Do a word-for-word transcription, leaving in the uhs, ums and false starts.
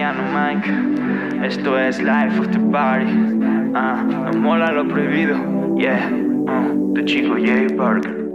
Piano Mike. Esto es Life of the Party. Ah, me mola lo prohibido. Yeah, uh, de Chico J. Parker.